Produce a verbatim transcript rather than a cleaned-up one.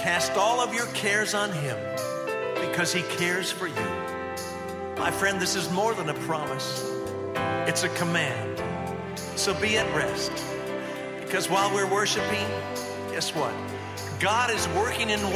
Cast all of your cares on him because he cares for you. My friend, this is more than a promise. It's a command. So be at rest. Because while we're worshiping, guess what? God is working in